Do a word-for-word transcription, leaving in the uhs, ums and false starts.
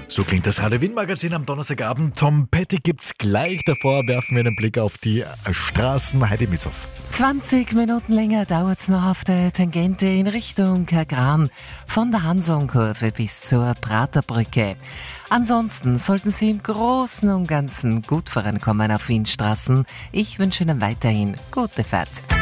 So klingt das Radio Wien Magazin am Donnerstagabend. Tom Petty gibt's gleich. Davor werfen wir einen Blick auf die Straßen. Heidi Missoff. zwanzig Minuten länger dauert es noch auf der Tangente in Richtung Kagran von der Hansonkurve bis zur Praterbrücke. Ansonsten sollten Sie im Großen und Ganzen gut vorankommen auf Wienstraßen. Ich wünsche Ihnen weiterhin gute Fahrt.